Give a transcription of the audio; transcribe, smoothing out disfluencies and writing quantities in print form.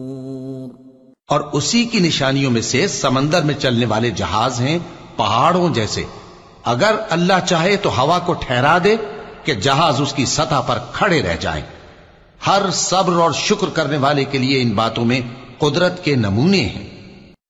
और उसी की निशानियों में से समंदर में चलने वाले जहाज हैं पहाड़ों जैसे। अगर अल्लाह चाहे तो हवा को ठहरा दे कि जहाज उसकी सतह पर खड़े रह जाएं। हर सब्र और शुक्र करने वाले के लिए इन बातों में कुदरत के नमूने हैं।